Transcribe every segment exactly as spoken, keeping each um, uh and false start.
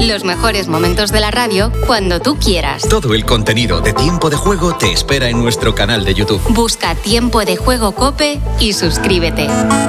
Los mejores momentos de la radio cuando tú quieras. Todo el contenido de Tiempo de Juego te espera en nuestro canal de YouTube. Busca Tiempo de Juego COPE y suscríbete.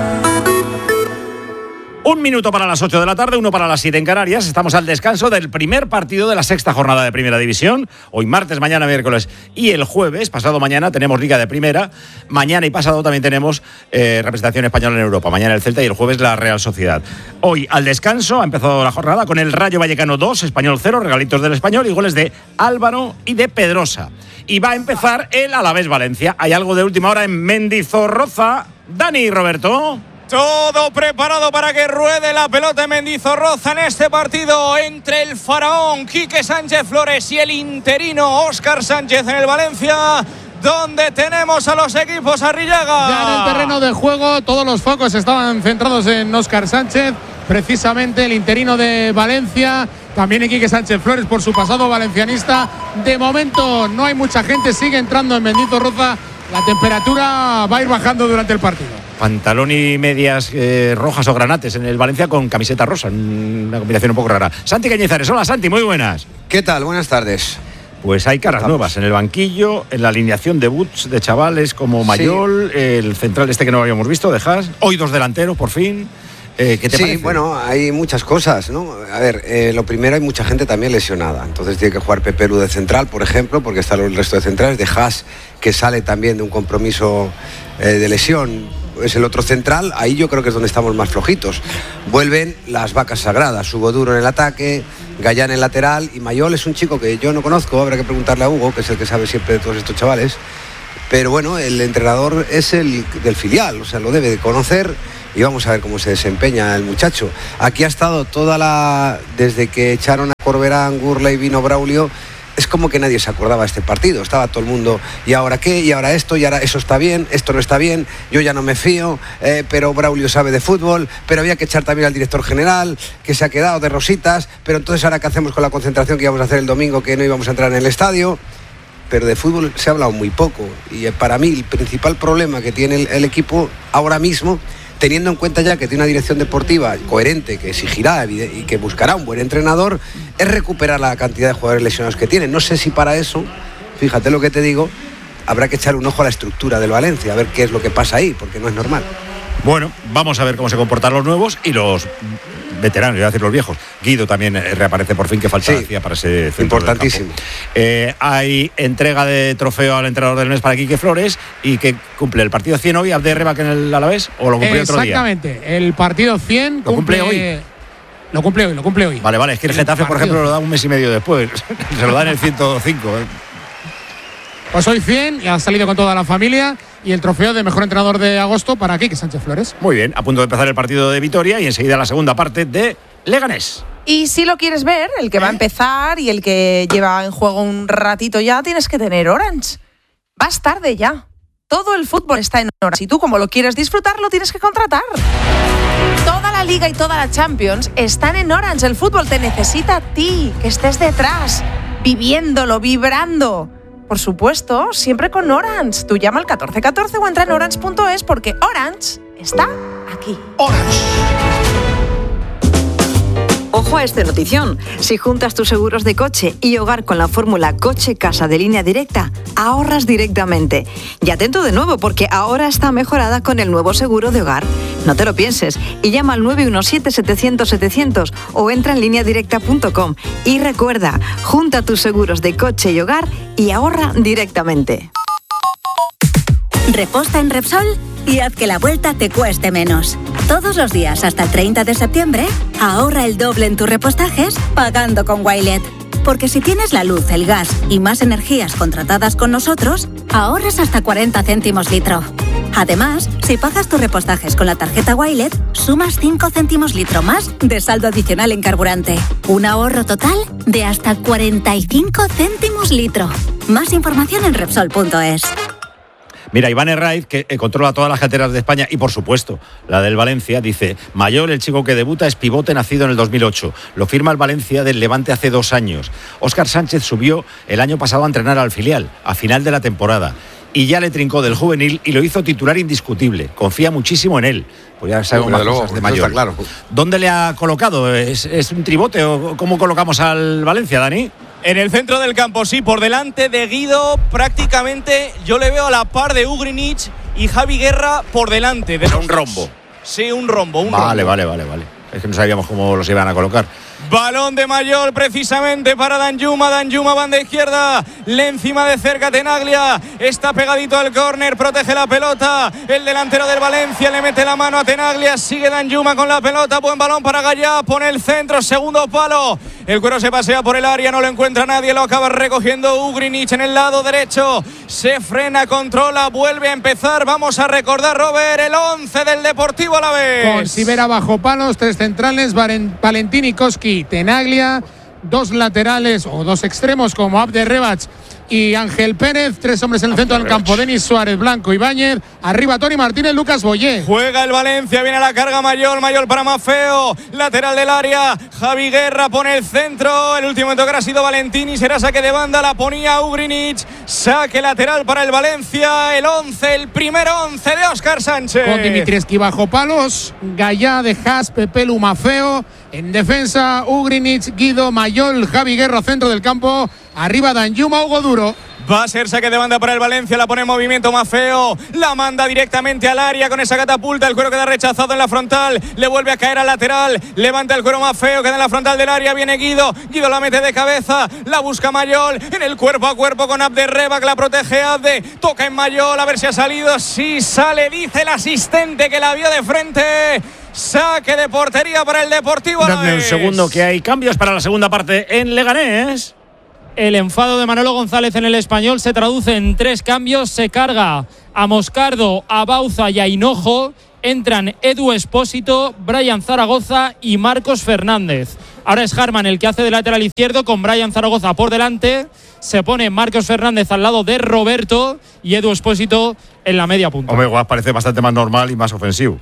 Un minuto para las ocho de la tarde, uno para las siete en Canarias. Estamos al descanso del primer partido de la sexta jornada de Primera División. Hoy martes, mañana miércoles y el jueves, pasado mañana, tenemos Liga de Primera. Mañana y pasado también tenemos eh, representación española en Europa. Mañana el Celta y el jueves la Real Sociedad. Hoy al descanso ha empezado la jornada con el Rayo Vallecano dos, Español cero, regalitos del Español y goles de Álvaro y de Pedrosa. Y va a empezar el Alavés Valencia. Hay algo de última hora en Mendizorroza. Dani y Roberto. Todo preparado para que ruede la pelota en Mendizorroza en este partido entre el faraón Quique Sánchez Flores y el interino Óscar Sánchez en el Valencia, donde tenemos a los equipos Arrillaga. Ya en el terreno de juego todos los focos estaban centrados en Óscar Sánchez, precisamente el interino de Valencia, también en Quique Sánchez Flores por su pasado valencianista. De momento no hay mucha gente, sigue entrando en Mendizorroza, la temperatura va a ir bajando durante el partido. Pantalón y medias eh, rojas o granates en el Valencia con camiseta rosa, una combinación un poco rara. Santi Cañizares, hola Santi, muy buenas. ¿Qué tal? Buenas tardes. Pues hay caras nuevas en el banquillo, en la alineación de debuts de chavales como Mayol, sí. El central este que no habíamos visto, de Haas, hoy dos delanteros por fin. Eh, ¿Qué te sí, parece? Bueno, hay muchas cosas, ¿no? A ver, eh, lo primero, hay mucha gente también lesionada. Entonces tiene que jugar Pepe Lu de central, por ejemplo, porque están el resto de centrales. De Haas, que sale también de un compromiso eh, de lesión, es el otro central. Ahí yo creo que es donde estamos más flojitos. Vuelven las vacas sagradas. Hugo Duro en el ataque, Gallán en lateral. Y Mayol es un chico que yo no conozco. Habrá que preguntarle a Hugo, que es el que sabe siempre de todos estos chavales. Pero bueno, el entrenador es el del filial, o sea, lo debe de conocer. Y vamos a ver cómo se desempeña el muchacho. Aquí ha estado toda la... Desde que echaron a Corberán, Gurley, vino Braulio, es como que nadie se acordaba de este partido. Estaba todo el mundo, ¿y ahora qué? ¿Y ahora esto? ¿Y ahora eso está bien? ¿Esto no está bien? Yo ya no me fío, eh, pero Braulio sabe de fútbol, pero había que echar también al director general, que se ha quedado de rositas, pero entonces ahora ¿qué hacemos con la concentración que íbamos a hacer el domingo, que no íbamos a entrar en el estadio? Pero de fútbol se ha hablado muy poco. Y para mí el principal problema que tiene el, el equipo ahora mismo, teniendo en cuenta ya que tiene una dirección deportiva coherente, que exigirá y que buscará un buen entrenador, es recuperar la cantidad de jugadores lesionados que tiene. No sé si para eso, fíjate lo que te digo, habrá que echar un ojo a la estructura del Valencia, a ver qué es lo que pasa ahí, porque no es normal. Bueno, vamos a ver cómo se comportan los nuevos y los veteranos, iba a decir los viejos. Guido también reaparece por fin, que falta sí, hacía para ese centro importantísimo. Eh, hay entrega de trofeo al entrenador del mes para Quique Flores y que cumple el partido cien hoy, Abde Rebac en el Alavés, o lo cumple otro día. Exactamente, el partido cien ¿Lo cumple, cumple hoy? Lo cumple hoy, lo cumple hoy. Vale, vale, es que el, el Getafe, por ejemplo, lo da un mes y medio después. Se lo da en el ciento cinco. ¿eh? Pues hoy cien, y ha salido con toda la familia, y el trofeo de mejor entrenador de agosto para Quique Sánchez Flores. Muy bien, a punto de empezar el partido de Vitoria y enseguida la segunda parte de Leganés. Y si lo quieres ver, el que va a empezar y el que lleva en juego un ratito ya, tienes que tener Orange. Vas tarde ya. Todo el fútbol está en Orange y tú, como lo quieres disfrutar, lo tienes que contratar. Toda la Liga y toda la Champions están en Orange. El fútbol te necesita a ti, que estés detrás, viviéndolo, vibrando. Por supuesto, siempre con Orange. Tú llama al catorce catorce o entra en orange punto es porque Orange está aquí. Orange. Ojo a esta notición. Si juntas tus seguros de coche y hogar con la fórmula coche-casa de Línea Directa, ahorras directamente. Y atento de nuevo, porque ahora está mejorada con el nuevo seguro de hogar. No te lo pienses y llama al nueve uno siete, setecientos, setecientos o entra en línea directa punto com. Y recuerda, junta tus seguros de coche y hogar y ahorra directamente. Reposta en Repsol y haz que la vuelta te cueste menos. Todos los días hasta el treinta de septiembre, ahorra el doble en tus repostajes pagando con Wilet. Porque si tienes la luz, el gas y más energías contratadas con nosotros, ahorras hasta cuarenta céntimos litro. Además, si pagas tus repostajes con la tarjeta Wilet, sumas cinco céntimos litro más de saldo adicional en carburante. Un ahorro total de hasta cuarenta y cinco céntimos litro. Más información en Repsol punto es. Mira, Iván Herraiz, que controla todas las carteras de España y, por supuesto, la del Valencia, dice: Mayol, el chico que debuta, es pivote nacido en el dos mil ocho. Lo firma el Valencia del Levante hace dos años. Óscar Sánchez subió el año pasado a entrenar al filial, a final de la temporada. y ya le trincó del juvenil y lo hizo titular indiscutible. Confía muchísimo en él. Pues ya sabemos más cosas de Mayol. Claro. ¿Dónde le ha colocado? ¿Es, ¿Es un tribote o cómo colocamos al Valencia, Dani? En el centro del campo, sí, por delante de Guido, prácticamente yo le veo a la par de Ugrinic y Javi Guerra por delante. De un rombo. Sí, un rombo, un vale, rombo. Vale, vale, vale. Es que no sabíamos cómo los iban a colocar. Balón de Mayol precisamente para Danjuma. Danjuma, banda izquierda. Le encima de cerca Tenaglia. Está pegadito al córner. Protege la pelota. El delantero del Valencia le mete la mano a Tenaglia. Sigue Danjuma con la pelota. Buen balón para Gallá. Pone el centro. Segundo palo. El cuero se pasea por el área. No lo encuentra nadie. Lo acaba recogiendo Ugrinic en el lado derecho. Se frena, controla. Vuelve a empezar. Vamos a recordar, Robert, el once del Deportivo Alavés. Con Sivera bajo palos. Tres centrales. Valentín y Koski. Tenaglia, dos laterales o dos extremos como Abder Rebach y Ángel Pérez, tres hombres en el centro del campo, Denis Suárez, Blanco, Ibáñez, arriba Toni Martínez, Lucas Boyé. Juega el Valencia, viene a la carga Mayol, Mayol para Mafeo, lateral del área, Javi Guerra pone el centro, el último en tocar ha sido Valentín y será saque de banda, la ponía Ugrinic, saque lateral para el Valencia, el once, el primer once de Óscar Sánchez. Con Dimitrievski bajo palos, Gallá, De Haas, Pepelu, Mafeo, en defensa Ugrinic, Guido, Mayol, Javi Guerra, centro del campo, arriba Danjuma, Hugo Duro. Va a ser saque de banda para el Valencia, la pone en movimiento Mafeo, la manda directamente al área con esa catapulta, el cuero queda rechazado en la frontal, le vuelve a caer al lateral, levanta el cuero Mafeo, queda en la frontal del área, viene Guido, Guido la mete de cabeza, la busca Mayol, en el cuerpo a cuerpo con Abder Rebach, la protege Abde, toca en Mayol, a ver si ha salido, sí sale, dice el asistente que la vio de frente. Saque de portería para el Deportivo Alavés. Dadme un segundo que hay cambios para la segunda parte en Leganés. El enfado de Manolo González en el Español se traduce en tres cambios. Se carga a Moscardo, a Bauza y a Hinojo. Entran Edu Espósito, Brian Zaragoza y Marcos Fernández. Ahora es Harman el que hace de lateral izquierdo con Brian Zaragoza por delante. Se pone Marcos Fernández al lado de Roberto y Edu Espósito en la media punta. Hombre, igual parece bastante más normal y más ofensivo.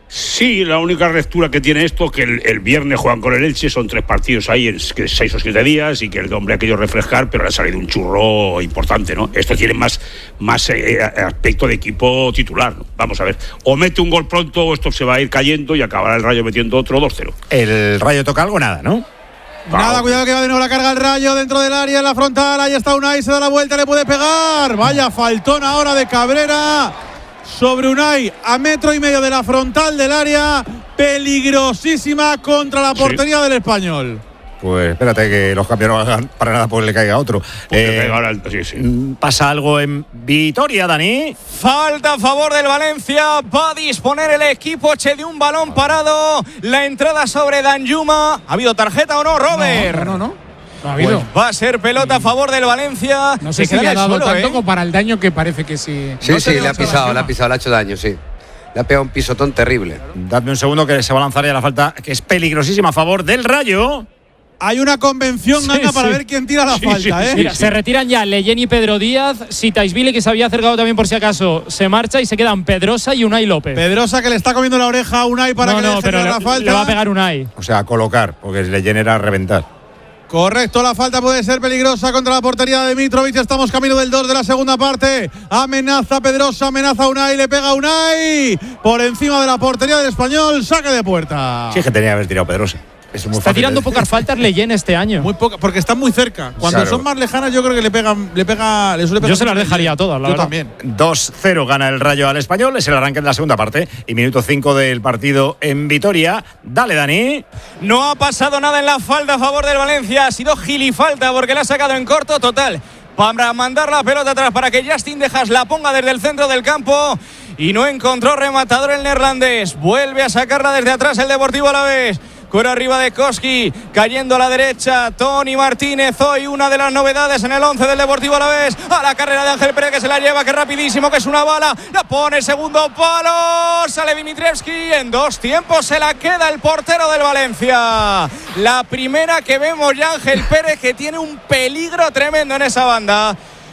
Sí, la única lectura que tiene esto que el, el viernes juegan con el Elche, son tres partidos ahí en seis o siete días y que el hombre ha querido refrescar, pero le ha salido un churro importante, ¿no? Esto tiene más, más eh, aspecto de equipo titular, ¿no? Vamos a ver, o mete un gol pronto o esto se va a ir cayendo y acabará el Rayo metiendo otro dos cero. ¿El Rayo toca algo? Nada, ¿no? Nada, cuidado que va de nuevo la carga el Rayo dentro del área, en la frontal, ahí está Unai, se da la vuelta, le puede pegar, vaya faltón ahora de Cabrera sobre Unai, a metro y medio de la frontal del área, peligrosísima contra la portería sí. del Español. Pues espérate que los cambios no hagan para nada porque le caiga otro. Eh, ahora, sí, sí. ¿Pasa algo en Vitoria, Dani? Falta a favor del Valencia, va a disponer el equipo Che de un balón parado, la entrada sobre Danjuma. ¿Ha habido tarjeta o no, Robert? No, no, no, no. No ha pues va a ser pelota a favor del Valencia. No sé si le ha dado suelo, tanto ¿eh? como para el daño que parece que sí. Sí, no sí, le ha pisado, le ha pisado, le ha hecho daño, sí. Le ha pegado un pisotón terrible. Dadme un segundo que se va a lanzar ya la falta, que es peligrosísima a favor del Rayo. Hay una convención, sí, Ana, sí. para ver quién tira la sí, falta, sí, ¿eh? Mira, se retiran ya Leyen y Pedro Díaz. Sitaisvili, que se había acercado también por si acaso, se marcha y se quedan Pedrosa y Unai López. Pedrosa que le está comiendo la oreja a Unai para no, que no, le deje pero la le, falta. Le va a pegar Unai. O sea, a colocar, porque Leyen era a reventar. Correcto, la falta puede ser peligrosa contra la portería de Mitrovic. Estamos camino del dos de la segunda parte. Amenaza Pedrosa, amenaza Unai, le pega Unai por encima de la portería del Español. Saque de puerta. Sí, es que tenía que haber tirado Pedrosa. Es muy está tirando pocas faltas Leyen este año. Muy poca, porque están muy cerca. Cuando claro. son más lejanas, yo creo que le pegan, le pega, le suele pegar. Yo se las dejaría a todas, la yo verdad. también. dos cero gana el Rayo al Español, es el arranque de la segunda parte y minuto cinco del partido en Vitoria. Dale, Dani. No ha pasado nada en la falta a favor del Valencia, ha sido gilifalta porque la ha sacado en corto total. Para mandar la pelota atrás para que Justin De Haas la ponga desde el centro del campo y no encontró rematador el neerlandés. Vuelve a sacarla desde atrás el Deportivo Alavés. Cuero arriba de Koski, cayendo a la derecha Toni Martínez, hoy una de las novedades en el once del Deportivo Alavés, a la carrera de Ángel Pérez que se la lleva, que rapidísimo, que es una bala, la pone el segundo palo, sale Dimitrievski, en dos tiempos se la queda el portero del Valencia. La primera que vemos ya Ángel Pérez, que tiene un peligro tremendo en esa banda.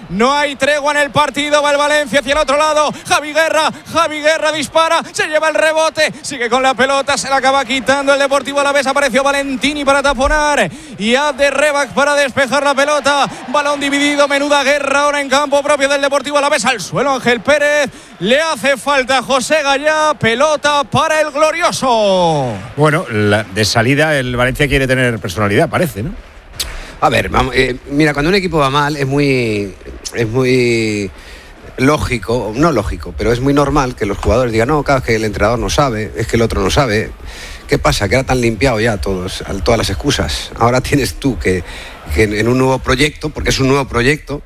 No hay tregua en el partido. Va el Valencia hacia el otro lado. Javi Guerra, Javi Guerra dispara, se lleva el rebote, sigue con la pelota, se la acaba quitando el Deportivo Alavés. Apareció Valentini para taponar y Abde Rebac para despejar la pelota. Balón dividido, menuda guerra ahora en campo propio del Deportivo Alavés. Al suelo Ángel Pérez, le hace falta a José Gallá. Pelota para el glorioso. Bueno, la, de salida el Valencia quiere tener personalidad, parece, ¿no? A ver, vamos, eh, mira, cuando un equipo va mal es muy, es muy lógico, no lógico, pero es muy normal que los jugadores digan, no, claro, es que el entrenador no sabe, es que el otro no sabe. ¿Qué pasa? Que ahora tan limpiado ya todos, todas las excusas. Ahora tienes tú que, que en un nuevo proyecto, porque es un nuevo proyecto,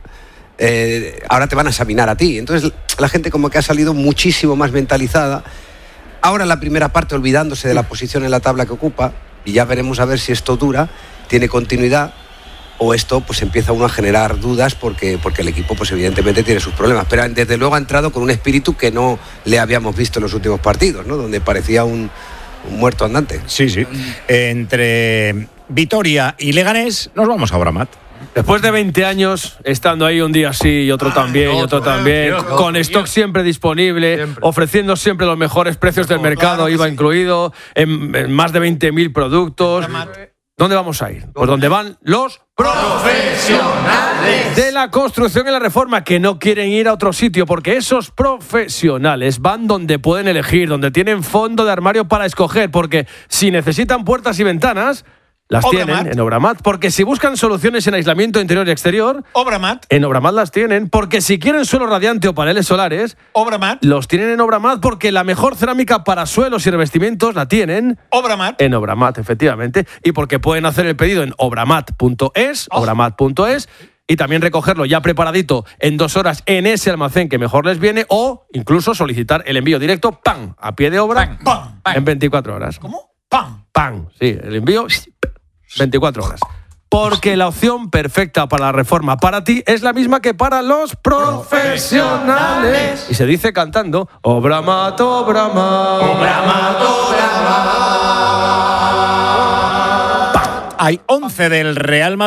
eh, ahora te van a examinar a ti. Entonces la gente como que ha salido muchísimo más mentalizada. Ahora la primera parte olvidándose de la posición en la tabla que ocupa, y ya veremos a ver si esto dura, tiene continuidad, o esto pues empieza uno a generar dudas porque, porque el equipo pues evidentemente tiene sus problemas. Pero desde luego ha entrado con un espíritu que no le habíamos visto en los últimos partidos, ¿no? Donde parecía un, un muerto andante. Sí, sí. Entre Vitoria y Leganés nos vamos a Abramat. Después de veinte años, estando ahí un día sí y otro Ay, también, y otro también, Dios, con Dios. stock siempre disponible, siempre. ofreciendo siempre los mejores precios del mercado, claro I V A sí. incluido, en, en más de veinte mil productos. ¿Dónde vamos a ir? Pues donde van los profesionales de la construcción y la reforma, que no quieren ir a otro sitio, porque esos profesionales van donde pueden elegir, donde tienen fondo de armario para escoger, porque si necesitan puertas y ventanas, las Obramat. tienen en Obramat, porque si buscan soluciones en aislamiento interior y exterior, Obramat. En Obramat las tienen, porque si quieren suelo radiante o paneles solares, Obramat. Los tienen en Obramat, porque la mejor cerámica para suelos y revestimientos la tienen Obramat. En Obramat, efectivamente, y porque pueden hacer el pedido en obramat punto es, oh. obramat punto es, y también recogerlo ya preparadito en dos horas en ese almacén que mejor les viene, o incluso solicitar el envío directo, ¡pam!, a pie de obra, ¡pam! ¡pam! ¡pam! En veinticuatro horas. ¿Cómo? ¡pam! ¡Pam! Sí, el envío veinticuatro horas. Porque la opción perfecta para la reforma para ti es la misma que para los profesionales. Y se dice cantando: Obramat, Obramat, Obramat, Obramat. Hay once del Real Madrid.